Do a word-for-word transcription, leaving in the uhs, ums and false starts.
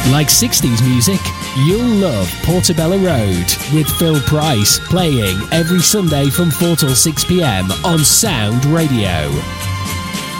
Like sixties music? You'll love Portobello Road with Phil Price playing every Sunday from four till six p m on Sound Radio.